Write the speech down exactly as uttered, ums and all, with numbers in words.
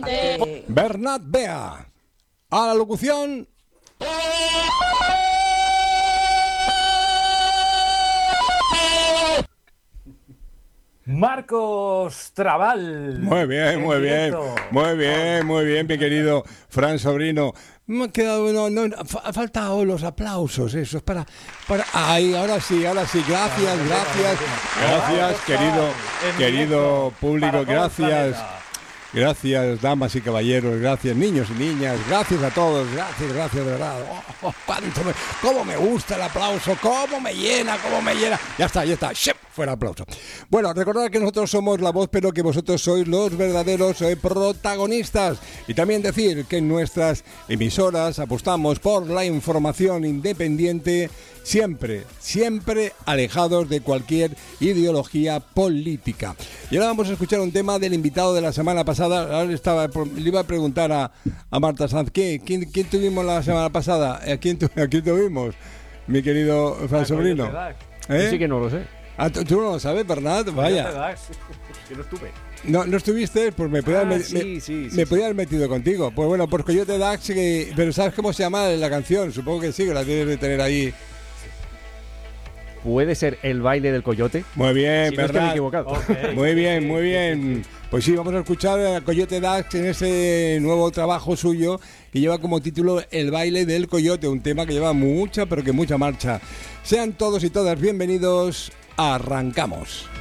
De... Bernat Bea. A la locución. Marcos Trabal. Muy bien, muy bien, muy bien, muy bien, mi querido Fran Sobrino. Me ha quedado, no, no, ha faltado los aplausos, esos para, para, ay, ahora sí, ahora sí, gracias, gracias, gracias, querido, querido público, gracias. Gracias, damas y caballeros, gracias, niños y niñas, gracias a todos, gracias, gracias, de verdad. Oh, oh, cuánto me, cómo me gusta el aplauso, cómo me llena, cómo me llena. Ya está, ya está, ¡ship! Fuera aplauso. Bueno, recordad que nosotros somos la voz, pero que vosotros sois los verdaderos eh, protagonistas. Y también decir que en nuestras emisoras apostamos por la información independiente, siempre, siempre alejados de cualquier ideología política. Y ahora vamos a escuchar un tema del invitado de la semana pasada. Ahora estaba, le iba a preguntar a, a Marta Sanz, ¿qué, quién, ¿quién tuvimos la semana pasada? ¿A quién, tu, a quién tuvimos, mi querido Fran Sobrino? ¿Eh? Yo sí que no lo sé. Ah, ¿tú, tú no lo sabes, Bernat? Vaya. Yo no estuve. No, no estuviste, pues me podía, ah, me, sí, me, sí, sí, me sí. podía haber metido contigo. Pues bueno, pues Coyote Dax, que, pero ¿sabes cómo se llama la canción? Supongo que sí, que la tienes de tener ahí. ¿Puede ser El baile del coyote? Muy bien, si no estoy equivocado. Okay. Muy bien, muy bien. Pues sí, vamos a escuchar a Coyote Dax en ese nuevo trabajo suyo que lleva como título El baile del coyote, un tema que lleva mucha, pero que mucha marcha. Sean todos y todas bienvenidos. Arrancamos.